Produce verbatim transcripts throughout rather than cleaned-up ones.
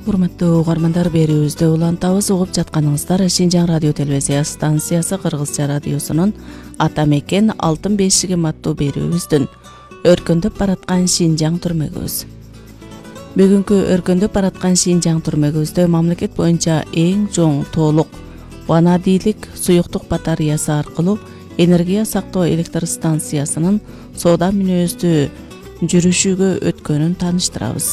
Урматтуу угармандар, берүүбүздө улантабыз. Угуп жатканыңыздар Шинжаң радио телевизия станциясы Кыргызча радиосунун Ата мекен алтын бешигим аттуу берүүбүздүн өркөндөп бараткан Шинжаң түрмөгүбүз. Бүгүнкү өркөндөп бараткан Шинжаң түрмөгүбүздө мамлекет боюнча эң чоң толук ванадийлик суюктук батареясы аркылуу энергия сактоо электр станциясынын соода мүнөздүү жүрүшүгө өткөнүн тааныштырабыз.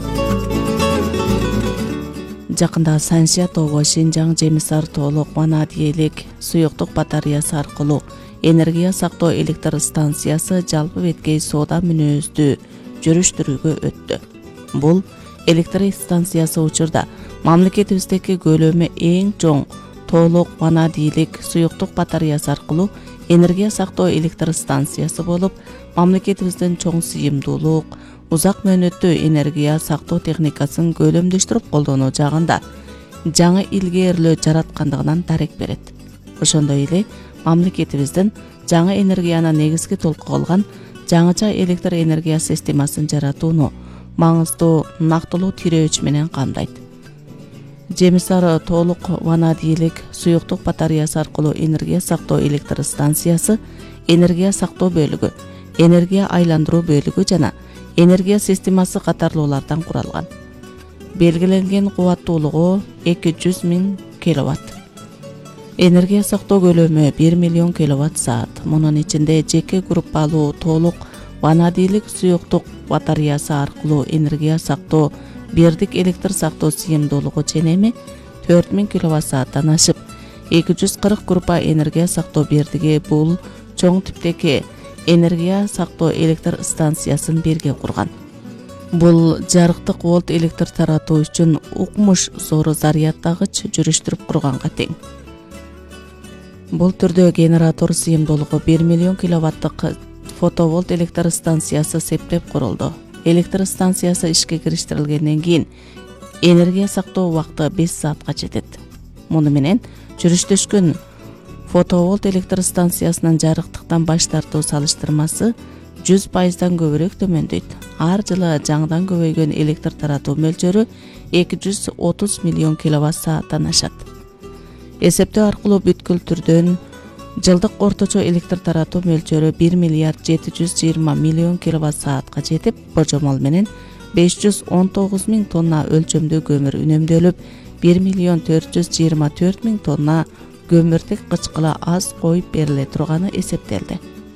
Жакында Саншия тобу Шинжаң Жемисар толук ванадийлик суюктук батареясы аркылуу энергия сактоо электр станциясы жалпы беткей соода мүнөздүү жүрүштүрүүгө өттү. Бул электр станциясы учурда мамлекетибиздеги көлөмү эң чоң толук ванадийлик суюктук батареясы аркылуу энергия сактоо электр станциясы болуп, мамлекетибиздин чоң сыйымдуулук, узак мөөнөттүү энергия сактоо техникасын көлөмдөштүрүп колдонуу жагында жаңы илгээрлөө жараткандыгынан дарек берет. Ошондой эле мамлекетибиздин жаңы энергияны негизги толкуу кылган жаңыча электр энергия системасын жаратууну маңыздуу нактылуу тирөөч менен камдайт. Жемисар толук ванадийлик суюктук батареясы аркылуу энергия сактоо электр станциясы энергия сактоо бөлүгү, энергия айландыруу бөлүгү жана энергия системасы катарлуулардан куралган. Белгиленген кубаттуулугу эки жүз миң киловатт. Энергия сактоо көлөмү бир миллион киловатт саат. Мунун ичинде жеке группалуу толук ванадийлик суюктук батареясы аркылуу энергия сактоо бирдик электр сактоо сыйымдуулугу ченеми төрт миң киловатт сааттан ашып, эки жүз кырк группа энергия сактоо бирдиги бул чоң типтеги энергия сактоо электр станциясын бирге курган. Бул жарыктык волт электр таратуу үчүн укмуш зор зарядтагыч жүрүштүрүп курганга тең. Бул түрдө генератор сыйымдуулугу бир миллион киловаттык фотоволт электр станциясы септеп курулду. Электр станциясы ишке кириштирилгенден кийин энергия сактоо убакыты беш саатка жетет. Муну менен жүрүштөшкөн фотоволт электр станциясынын жарыктыктан баш тартуу салыштырмасы жүз пайыздан көбүрөөк төмөндөйт. Ар жылы жаңыдан көбөйгөн электр таратуу мөлчөрү эки жүз отуз миллион киловатт сааттан ашат. Эсептөө аркылуу бүткүл түрдөн жылдык орточо электр таратуу мөлчөрү бир миллиард жети жүз жыйырма миллион киловатт саатка жетип, божомол менен беш жүз он тогуз миң тонна өлчөмдүү көмүр үнөмдөлүп, бир миллион төрт жүз жыйырма төрт миң тонна көмүртек кычкыла аз коюп бериле турганы эсептелди.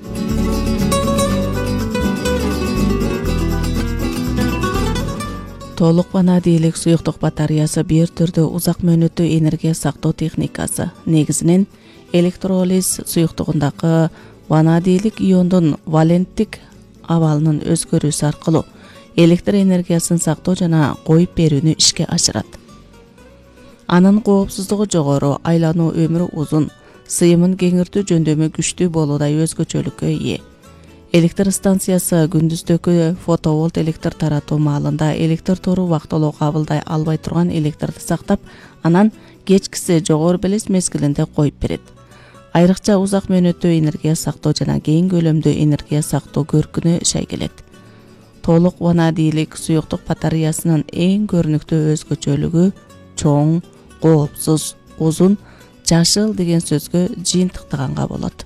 Толук ванадийлик суюктук батареясы бир түрдүү узак мөөнөттүү энергия сактоо техникасы. Негизинен электролиз суюктугундагы ванадийлик иондун валенттик абалынын өзгөрүүсү аркылуу электр энергиясын сактоо жана коюп берүүнү ишке ашырат. Анын коопсуздугу жогору, айлануу өмүрү узун, сыйымын кеңиртүү жөндөмү күчтүү болуудай өзгөчөлүккө ээ. Электр станциясы күндүздөгү фотоволт электр таратуу маалында электр тору вактылуу кабылдай албай турган электрди сактап, анан кечкиси жогору белес мезгилинде коюп берет. Айрыкча узак мөөнөттүү энергия сактоо жана кең көлөмдүү энергия сактоо көркүнө шайкелет. Толук ванадийлик суюктук батареясынын эң көрүнүктүү өзгөчөлүгү чоң, коопсуз, узун, жашыл деген сөзгө жыйынтыктаганга болот.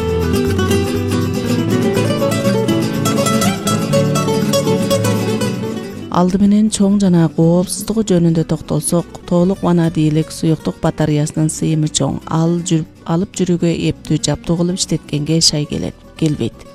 Алды менен чоң жана коопсуздугу жөнүндө токтолсок, толук ванадийлик суюктук батареясынын сыйымы чоң, ал жүрүп алып жүрүүгө эптүү жабдуу кылып иштеткенге шай келет, келбейт.